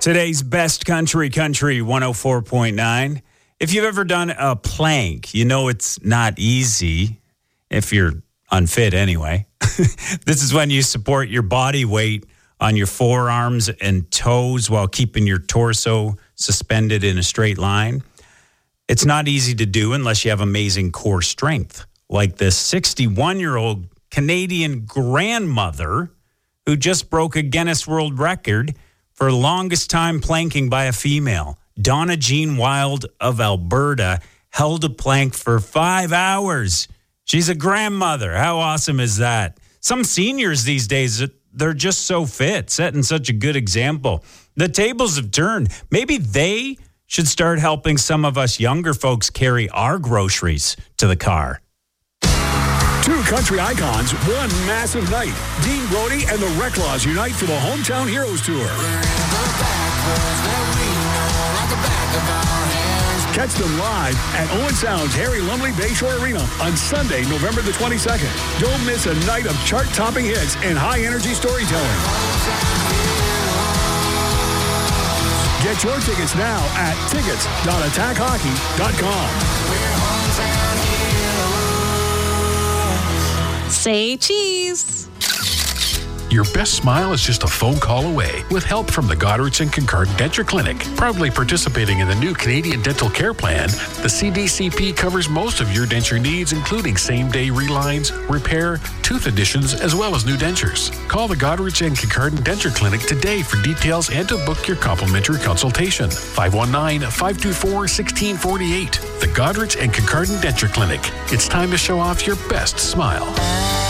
Today's best country 104.9. If you've ever done a plank, you know it's not easy if you're unfit anyway. This is when you support your body weight on your forearms and toes while keeping your torso suspended in a straight line. It's not easy to do unless you have amazing core strength, like this 61-year-old Canadian grandmother who just broke a Guinness World Record for longest time planking by a female. Donna Jean Wild of Alberta held a plank for 5 hours. She's a grandmother. How awesome is that? Some seniors these days, they're just so fit, setting such a good example. The tables have turned. Maybe they should start helping some of us younger folks carry our groceries to the car. Two country icons, one massive night. Dean Brody and the Reclaws unite for the Hometown Heroes Tour. Catch them live at Owen Sound's Harry Lumley Bayshore Arena on Sunday, November the 22nd. Don't miss a night of chart-topping hits and high-energy storytelling. Get your tickets now at tickets.attackhockey.com. Say cheese. Your best smile is just a phone call away with help from the Goderich and Concard Denture Clinic. Proudly participating in the new Canadian Dental Care Plan, the CDCP covers most of your denture needs, including same-day relines, repair, tooth additions, as well as new dentures. Call the Goderich and Concard Denture Clinic today for details and to book your complimentary consultation. 519-524-1648. The Goderich and Concard Denture Clinic. It's time to show off your best smile.